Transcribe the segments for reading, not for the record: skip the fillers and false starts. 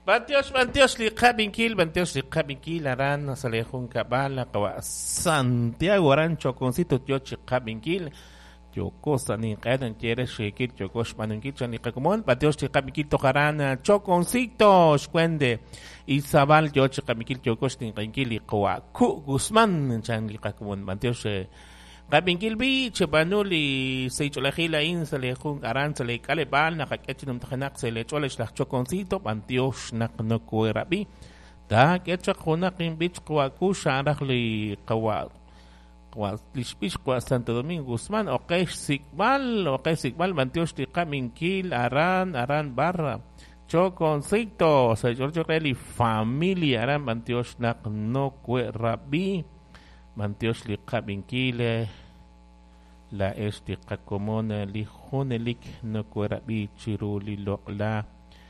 Bantios liqabinkil aran salejun kabala kawa Santiago aran choconcito tiochi qabinkil Chocosa ni qadan quiere shekil chocos manunkil chani qakumon Bantios liqabinkil toqaran choconcito shkwende Isabal tiochi qabinkil chocos ni qabinkil kawa ku Guzmán chan liqakumon Bantios qabinkil bi chepanuli seichulajila in salejun aran sale kalebal nakakechinum tajanak sele cholesh la choconcito Bantios naknokuerabi ta kecha kunakin bich kwakusha arajli kawa lishpish kwa Santo Domingo Guzmán okesh sikmal Bantios liqabinkil aran barra choconcito seichulajili familia aran Bantios naknokuerabi Bantios liqabinkile la qakomona li honelik no kuerabi chiruli lokla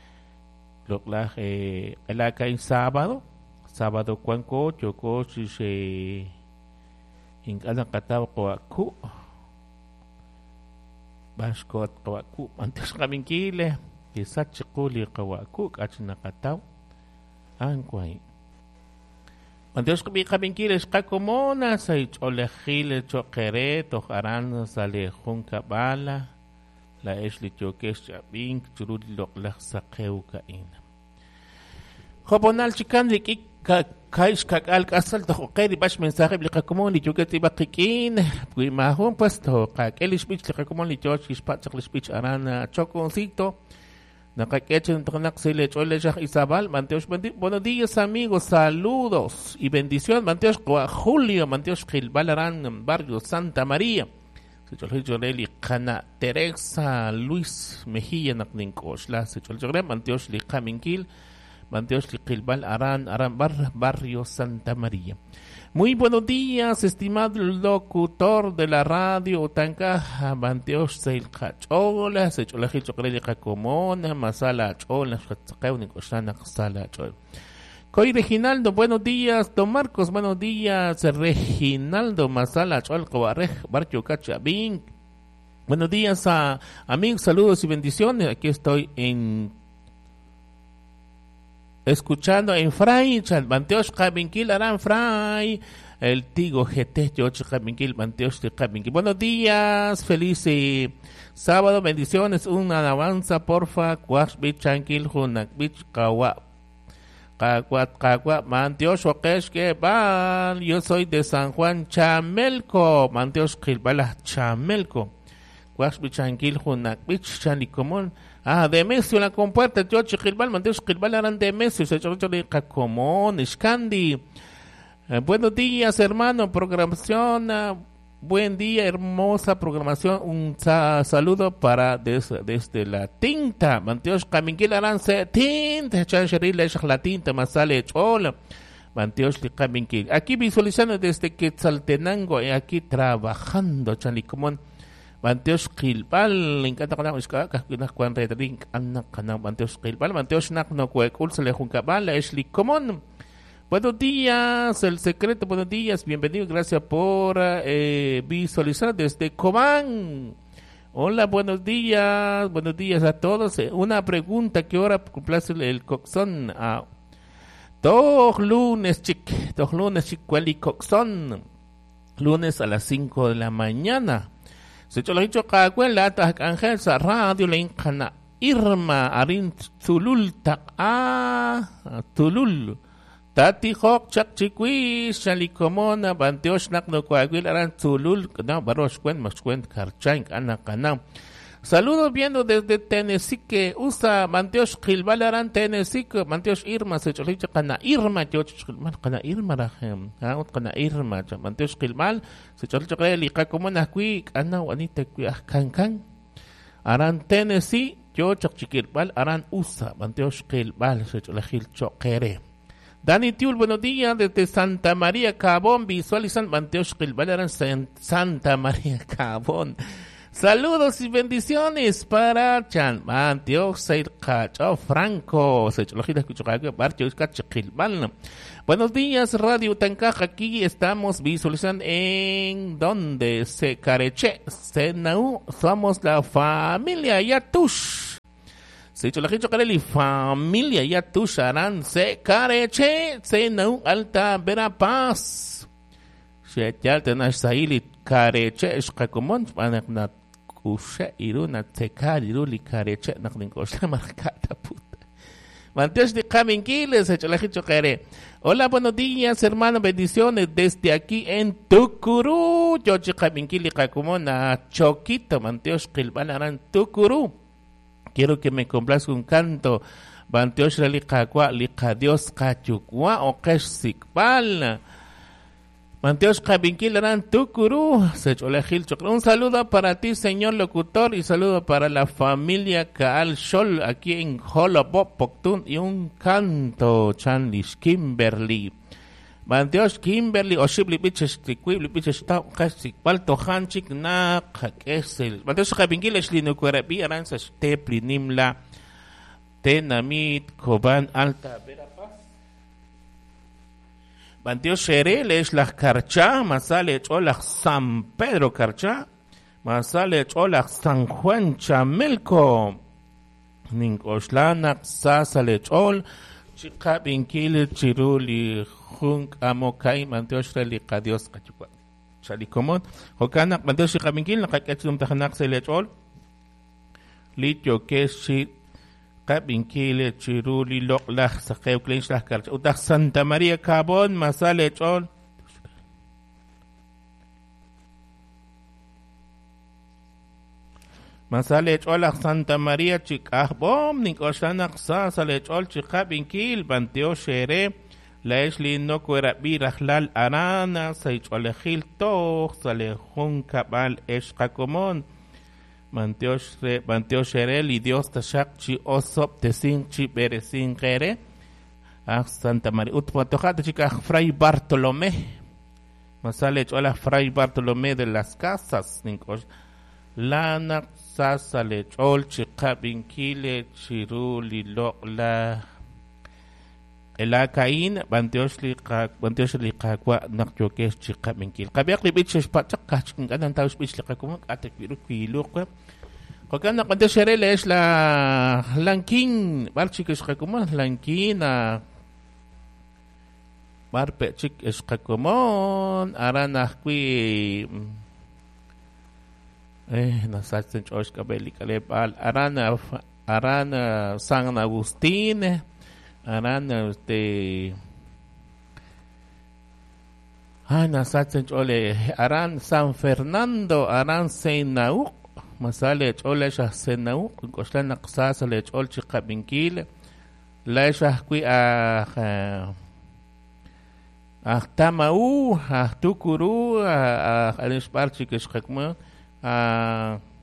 ela kain sábado kwanko choko se ingana kataw ku baskot ku Bantios qabinkile isat chikuli qawaku kachna kataw ankwai Bantios qabinkil qakomona saich'olejil choqere tojaran salejun kabala la li chokesh chabink churuli loqlaj saqeu kain Joponal chikan likik kaish kakal kasal toqeri bash mensaje qakomon li choketi baqikin primahon pues to kakelish bich qakomon li chokish patchlish bich aran choconcito Nakakechin tonak sile chole Shah Isabal, Bantios buenos días amigos, saludos y bendición, Bantios Julio, Bantios Gilbalarán, barrio Santa María. Secholi Cana Teresa Luis Mejía Nakninkosh, la Secholi Bantios Liqaminkil, Bantios Gilbal Aran barrio Santa María. Muy buenos días, estimado locutor de la radio Tanka, Bantios Seil Cachola, Sechola Chocolate Cacomona, Masala Chola, Chatzacaunicoshana, Sala Chol. Coy Reginaldo, buenos días, Don Marcos, buenos días, Reginaldo, Masala Chol, Cobarej, Barrio Cachabín. Buenos días a amigos, saludos y bendiciones. Aquí estoy escuchando en Fray, Bantios Qabinkil Aran Fray, el Tigo GT, George Qabinkil, Bantios de Qabinkil. Buenos días, feliz sábado, bendiciones, una alabanza, porfa, Quash Bich Chankil, Hunak Bich Kawa, Bantios Okesh que van, yo soy de San Juan Chamelco, Bantios Gilbala Chamelco, Quash Bich Chankil, Hunak Bich Chanicomón. De Mesio la compuerta, George Gilbal, Bantios Gilbal eran de Mesio, se echó de Cacomón, Ishkandi. Buenos días, hermano, programación, buen día, hermosa programación, un saludo para desde la tinta, Bantios Qabinkil eran se tinta, Chancheril, la tinta, Masale, Chola, Bantios Qabinkil. Aquí visualizando desde Quetzaltenango, aquí trabajando, Chanicomón. Bantios Gilbal, encanta con la música, que nos cuenta de drink, anak canal Bantios Gilbal, Bantios nak no cuecul se le juncabal, Ashley Común. Buenos días, el secreto, buenos días, bienvenido, gracias por visualizar desde Cobán. Hola, buenos días a todos. Una pregunta, ¿qué hora cumple el coxón? Dos lunes, cueli coxón. Lunes a las 5 de la mañana. Se echó lo dicho Cacuela, Ángel Radio, la incana Irma, Arin Tulul, Tulul, Tati Hok, Chak Chiquis, Shalicomona, Banteos, Nakno, Coaguil, Aran Tulul, no, Baros, Mascuen, Karchank, Anacanam. Saludos viendo desde Tennessee que usa Banteos Gilbal, Aran Tennessee, Banteos Irma, se echó lo dicho Cana Irma, Cana Irma, Cana Irma, Banteos Gilbal, se echó lo dicho Licacomona, Quick, Ana, Juanita, Cancan, Aran Tennessee, yo Chakchiquilbal, Aran usa Banteos Gilbal, se echó lo dicho Quere. Dani Tiul, buenos días desde Santa María Cabón, visualizan Banteos Gilbal, Aran Santa María Cabón. Saludos y bendiciones para Chan Bantios Seir Cacho Franco. Buenos días, Radio Tancaja. Aquí estamos visualizando en donde se careche. Senaú, somos la familia Yatush. Se cholajito careli familia ya tu sharan se careche se no alta Verapaz. Se tenash saili careche shkakumon anakna kusha iruna tekaliru li careche naklinkosha marcata puta. Manteos de Caminquiles, cholajito care. Hola, buenos días, hermano, bendiciones desde aquí en Tucurú. Yo Caminquili Cacumona Choquito, Manteos Quilbalaran Tucurú. Quiero que me complazca un canto. Banteos Relicagua, Licadios Cachucua o Quexicpal. Manteos Caminquilaran Tucurú. Un saludo para ti, señor locutor, y saludo para la familia Caal Shol aquí en Holobop, Poctun, y un canto, Chanlish Kimberly. Manteos Kimberly, Oshibli Biches, Tiquibli Biches, Casicpal, Tohanchik, Na, Kakesel. Manteos Caminquiles, Linuquerabi, Aranzas, Tepli, Nimla, Tenamit, Coban, Alta, Verapaz. Banteo Xereles, las Carchá, Masale Cholach San Pedro Carchá, Masale Cholach San Juan Chamelco, Ninkoslana, Sasale Chol, Chica Binquil, Chiruli, Junk, Amokai, Banteo Xreli, Cadios, Cachuca, Chalicomón, Hokana, Banteo Chica Binquil, la Caquetum Tajanak Selechol, Litio Keshi, Cabinkile, Chiruli, Loklach, Sakeu, Clinch, Carcha, Utah Santa María Cabón, Masale Chol. Masale Chol, Santa María, Chicabom, Nicoshanak, Sasale Chol, Chicabinkil, Banteo Shere, La Esli, no Cuera, Birajlal, Arana, Saicholejil, To, Salejun, Cabal, Eshkacomón. Manteo Sherel y Dios Tashak chi Osop Tesin chi Beresin Gere Santa María Utpatojata chica Fray Bartolomé Masale Chola Fray Bartolomé de las Casas Ninkos Lana Sasale Chol chica Binkile Chiruli Lokla El Caín Banteosli Kakwa Nakjokes chica Binkil Kabiak Libiches Pachak Ganan Taus Bichla como Atequiru Quiluque Porque cuando Sherel es la Lankin, Barchik es como Lankina, Barpechik es como Arana qui Nasachen Chosh Cabeli Caleb Arana San Agustín, Arana Nasachen Chole, Aran San Fernando, Aran Seinau. Masale Chola Senau, Coslan Naxas, Lechol Chicabinkil, Laisha Qui Tamau, Tucuru, Alinsparchik Schekma,